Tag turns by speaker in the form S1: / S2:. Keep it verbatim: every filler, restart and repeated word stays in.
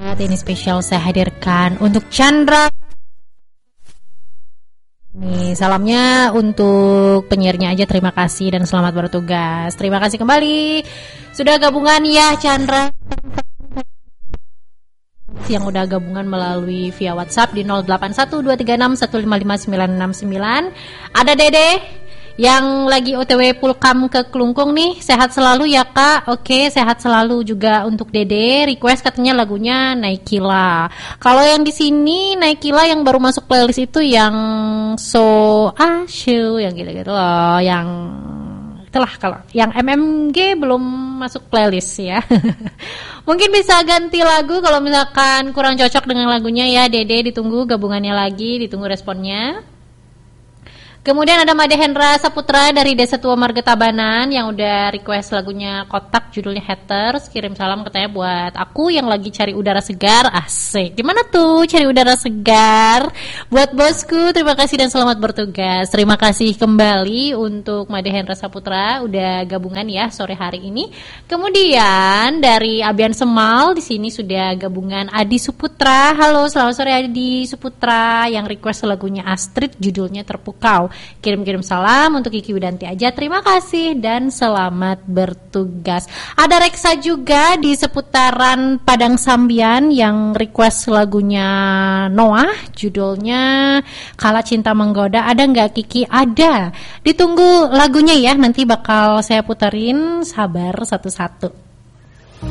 S1: Ini spesial saya hadirkan untuk Chandra. Nih, salamnya untuk penyiarnya aja, terima kasih dan selamat bertugas. Terima kasih kembali sudah gabungan ya Chandra, yang udah gabungan melalui via WhatsApp di nol delapan satu dua tiga enam satu lima lima sembilan enam sembilan. Ada Dede yang lagi O T W pulkam ke Kelungkung nih, sehat selalu ya Kak. Oke, sehat selalu juga untuk Dede. Request katanya lagunya Naikila. Kalau yang di sini Naikila yang baru masuk playlist itu yang So Ashu, yang gitu-gitu loh, yang itulah. Kalau yang M M G belum masuk playlist ya. Mungkin bisa ganti lagu kalau misalkan kurang cocok dengan lagunya ya Dede, ditunggu gabungannya lagi, ditunggu responnya. Kemudian ada Made Hendra Saputra dari Desa Tua Marga Tabanan yang udah request lagunya Kotak, judulnya Haters. Kirim salam katanya buat aku yang lagi cari udara segar. Asik. Gimana tuh cari udara segar? Buat bosku, terima kasih dan selamat bertugas. Terima kasih kembali untuk Made Hendra Saputra udah gabungan ya sore hari ini. Kemudian dari Abian Semal di sini sudah gabungan Adi Suputra. Halo, selamat sore Adi Suputra yang request lagunya Astrid, judulnya Terpukau. Kirim-kirim salam untuk Kiki Widanti aja. Terima kasih dan selamat bertugas. Ada Reksa juga di seputaran Padang Sambian yang request lagunya Noah, judulnya Kala Cinta Menggoda. Ada nggak Kiki? Ada. Ditunggu lagunya ya, nanti bakal saya puterin. Sabar satu-satu.